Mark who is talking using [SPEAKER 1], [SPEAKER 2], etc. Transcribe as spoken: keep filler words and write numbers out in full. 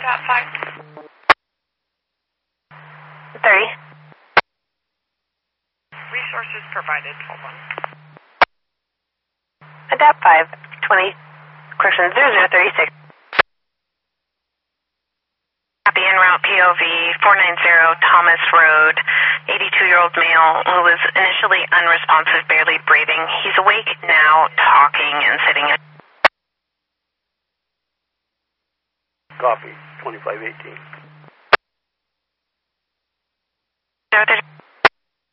[SPEAKER 1] Adapt five.
[SPEAKER 2] thirty.
[SPEAKER 1] Resources provided. Hold on.
[SPEAKER 2] Adapt five. twenty. Correction zero zero thirty-six. Copy en route P O V four nine zero Thomas Road. eighty-two-year-old male who was initially unresponsive, barely breathing. He's awake now, talking and sitting at...
[SPEAKER 3] Copy. twenty-five eighteen.
[SPEAKER 2] zero thirty.